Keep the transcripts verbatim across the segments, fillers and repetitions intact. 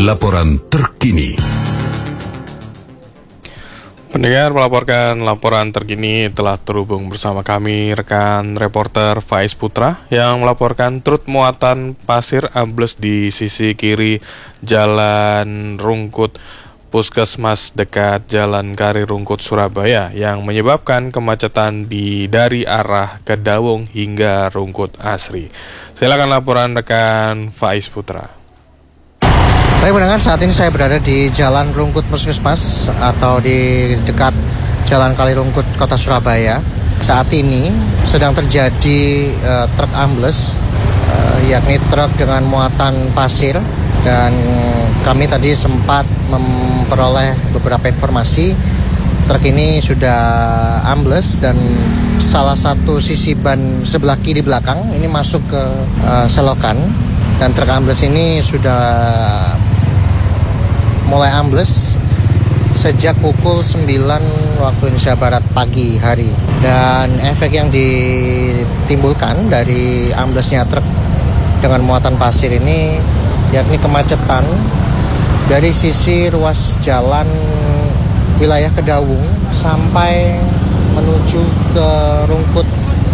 laporan terkini. Pendengar melaporkan laporan terkini telah terhubung bersama kami rekan reporter Faiz Putra yang melaporkan truk muatan pasir ambles di sisi kiri Jalan Rungkut Puskesmas dekat Jalan Kali Rungkut Surabaya yang menyebabkan kemacetan di dari arah Kedawung hingga Rungkut Asri. Silakan laporan rekan Faiz Putra. Baik pendengar, saat ini saya berada di Jalan Rungkut Puskesmas atau di dekat Jalan Kali Rungkut Kota Surabaya. Saat ini sedang terjadi uh, truk ambles, uh, yakni truk dengan muatan pasir, dan kami tadi sempat memperoleh beberapa informasi. Truk ini sudah ambles dan salah satu sisi ban sebelah kiri belakang ini masuk ke uh, selokan, dan truk ambles ini sudah mulai ambles sejak pukul sembilan waktu Indonesia Barat pagi hari. Dan efek yang ditimbulkan dari amblesnya truk dengan muatan pasir ini yakni kemacetan dari sisi ruas jalan wilayah Kedawung sampai menuju ke Rungkut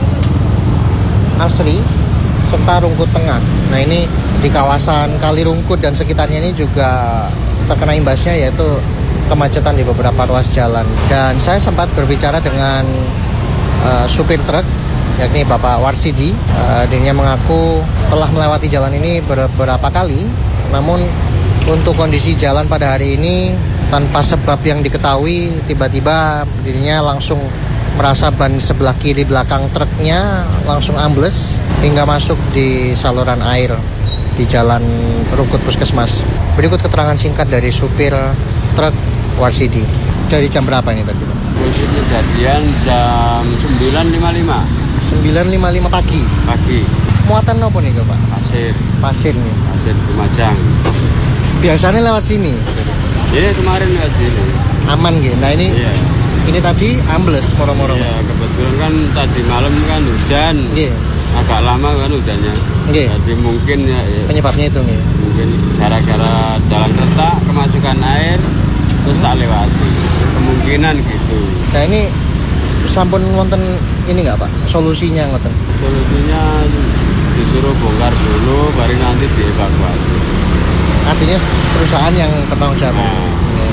Asri serta Rungkut Tengah. Nah, ini di kawasan Kali Rungkut dan sekitarnya ini juga terkena imbasnya, yaitu kemacetan di beberapa ruas jalan. Dan saya sempat berbicara dengan uh, supir truk, yakni Bapak Warsidi. Uh, dirinya mengaku telah melewati jalan ini beberapa kali, namun untuk kondisi jalan pada hari ini tanpa sebab yang diketahui, tiba-tiba dirinya langsung merasa ban sebelah kiri belakang truknya langsung ambles hingga masuk di saluran air di Jalan Rungkut Puskesmas. Berikut keterangan singkat dari supir truk Warsidi. Dari jam berapa ini tadi? Kejadian jam sembilan lima puluh lima. sembilan lima puluh lima pagi. Pagi. Muatan apa nih, Pak? Pasir. Pasir nih. Pasir Lumajang. Biasanya lewat sini. Iya, kemarin lewat sini. Aman gitu. Nah, ini Iya. Ini tadi ambles moro-moro. Iya, kebetulan kan tadi malam kan hujan. Iya. Agak lama kan hujannya. Iya. Jadi mungkin ya, ya Penyebabnya itu nih. mungkin gara-gara jalan retak, kemasukan air, terus tak lewati. Kemungkinan gitu. Nah, ini sampun wonten ini nggak, Pak? Solusinya ngoten. Solusinya disuruh bongkar dulu, baru nanti dievakuasi. Artinya perusahaan yang bertanggung jawab. Nah.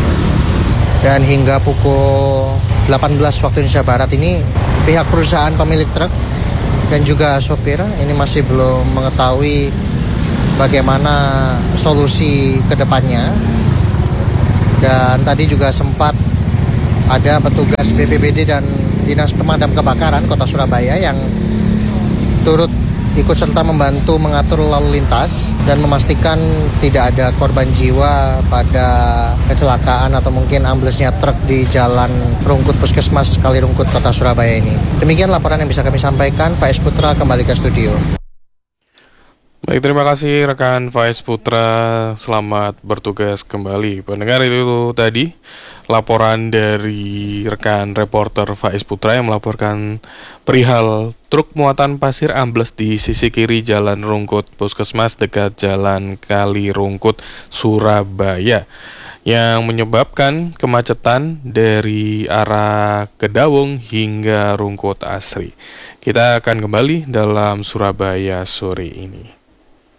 Dan hingga pukul delapan belas waktu Indonesia Barat ini pihak perusahaan pemilik truk dan juga sopir ini masih belum mengetahui bagaimana solusi ke depannya. Dan tadi juga sempat ada petugas B P B D dan Dinas Pemadam Kebakaran Kota Surabaya yang turut ikut serta membantu mengatur lalu lintas dan memastikan tidak ada korban jiwa pada kecelakaan atau mungkin amblesnya truk di Jalan Rungkut Puskesmas Kali Rungkut Kota Surabaya ini. Demikian laporan yang bisa kami sampaikan. Faiz Putra kembali ke studio. Baik, terima kasih rekan Faiz Putra, selamat bertugas kembali. Pendengar, itu tadi laporan dari rekan reporter Faiz Putra yang melaporkan perihal truk muatan pasir ambles di sisi kiri Jalan Rungkut Puskesmas dekat Jalan Kali Rungkut Surabaya yang menyebabkan kemacetan dari arah Kedawung hingga Rungkut Asri. Kita akan kembali dalam Surabaya sore ini.